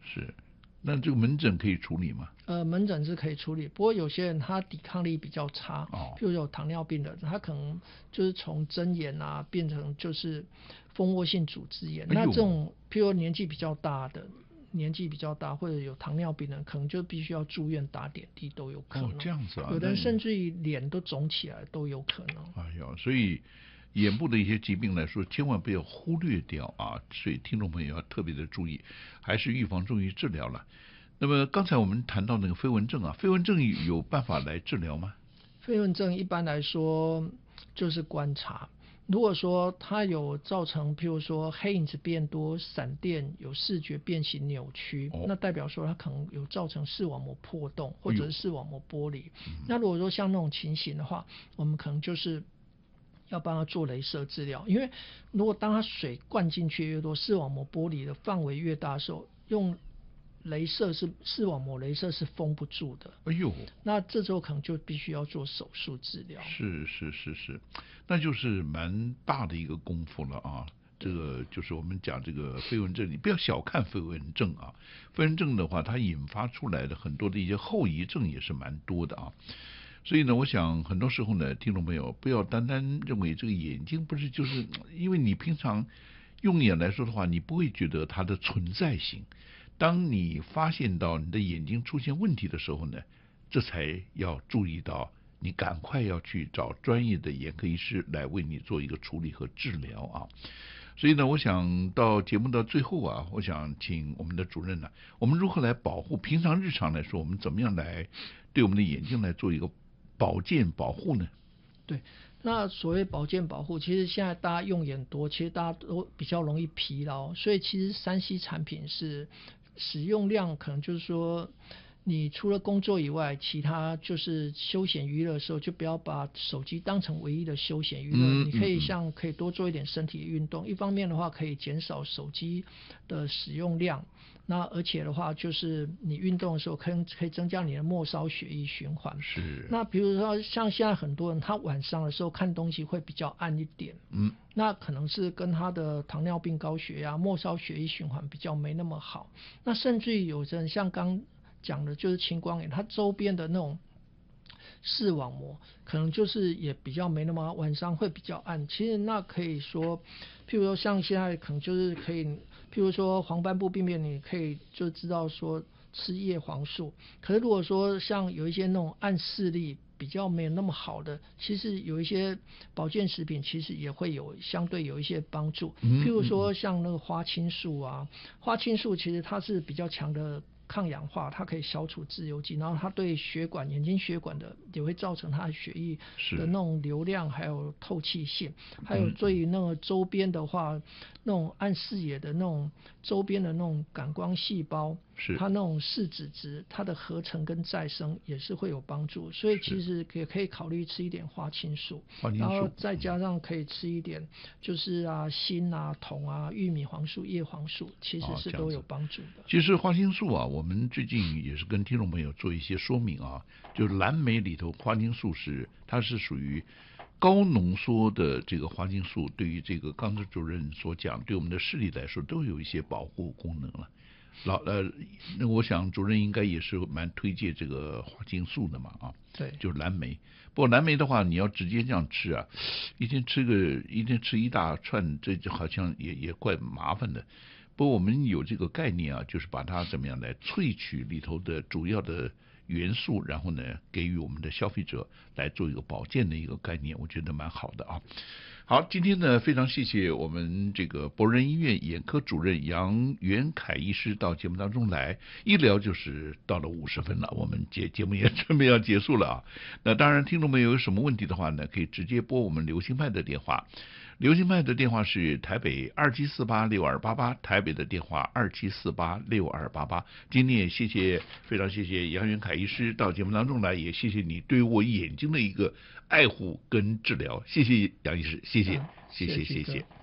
是。那这个门诊可以处理吗？ 门诊是可以处理，不过有些人他抵抗力比较差，譬如有糖尿病的，他可能就是从针眼啊变成就是蜂窝性组织炎。那这种譬如年纪比较大或者有糖尿病的，可能就必须要住院打点滴都有可能。 这样子啊， 有的人甚至于脸都肿起来都有可能。 哎呀，所以眼部的一些疾病来说，千万不要忽略掉啊！所以听众朋友要特别的注意，还是预防重于治疗了。那么刚才我们谈到那个飞蚊症啊，飞蚊症有办法来治疗吗？ 飞蚊症一般来说就是观察，如果说它有造成譬如说黑影子变多、闪电、有视觉变形扭曲，那代表说它可能有造成视网膜破洞或者是视网膜剥离。那如果说像那种情形的话，我们可能就是要帮他做雷射治疗，因为如果当他水灌进去越多，视网膜剥离的范围越大的时候，用雷射视网膜雷射是封不住的。那这时候可能就必须要做手术治疗。 是，那就是蛮大的一个功夫了啊。这个就是我们讲这个飞蚊症，你不要小看飞蚊症啊。飞蚊症的话，它引发出来的很多的一些后遗症也是蛮多的啊。所以呢，我想很多时候呢，听众朋友不要单单认为这个眼睛不是，就是因为你平常用眼来说的话，你不会觉得它的存在性。当你发现到你的眼睛出现问题的时候呢，这才要注意到，你赶快要去找专业的眼科医师来为你做一个处理和治疗啊。所以呢，我想到节目的最后啊，我想请我们的主任呢，我们如何来保护？平常日常来说，我们怎么样来对我们的眼睛来做一个保健保护呢？ 对，那所谓保健保护，其实现在大家用眼多，其实大家都比较容易疲劳，所以其实3C 产品是使用量可能就是说，你除了工作以外，其他就是休闲娱乐的时候，就不要把手机当成唯一的休闲娱乐。你可以多做一点身体运动，一方面的话可以减少手机的使用量。那而且的话，就是你运动的时候可以增加你的末梢血液循环。 是。 那比如说像现在很多人，他晚上的时候看东西会比较暗一点，那可能是跟他的糖尿病、高血压、末梢血液循环比较没那么好。那甚至于有人像刚讲的，就是青光眼，它周边的那种视网膜可能就是也比较没那么晚上会比较暗。其实那可以说，譬如说像现在可能就是可以，譬如说黄斑部病变，你可以就知道说吃叶黄素。可是如果说像有一些那种暗视力比较没有那么好的，其实有一些保健食品其实也会相对有一些帮助。譬如说像那个花青素啊，花青素其实它是比较强的抗氧化，它可以消除自由基，然后它对眼睛血管的也会造成它的血液的那种流量还有透气性，还有对于那个周边的话，那种暗视野的那种周边的那种感光细胞，它那种视紫质它的合成跟再生也是会有帮助。所以其实也可以考虑吃一点花青素，然后再加上可以吃一点就是锌啊、铜啊、玉米黄素、叶黄素，其实是都有帮助的。 其实花青素啊，我们最近也是跟听众朋友做一些说明啊，就是蓝莓里头花青素它是属于高浓缩的这个花青素，对于这个刚才主任所讲，对我们的视力来说都有一些保护功能了。那我想主任应该也是蛮推荐这个花青素的嘛啊， 对， 就是蓝莓。不过蓝莓的话，你要直接这样吃啊，一天吃一大串，这就好像也怪麻烦的。不过我们有这个概念啊，就是把它怎么样来萃取里头的主要的元素，然后呢给予我们的消费者来做一个保健的一个概念，我觉得蛮好的啊。好，今天呢非常谢谢我们这个博仁医院眼科主任杨元凯医师到节目当中来，一聊就是到了50分了，我们节目也准备要结束了啊。那当然听众朋友有什么问题的话呢，可以直接拨我们流行派的电话，流行派的电话是台北27486288，台北的电话27486288。今天也非常谢谢杨元凯医师到节目当中来，也谢谢你对我眼睛的一个爱护跟治疗，谢谢杨医师，谢谢。